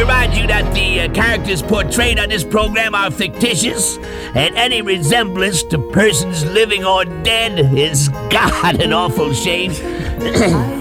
remind you that the characters portrayed on this program are fictitious, and any resemblance to persons living or dead is, God, an awful shame.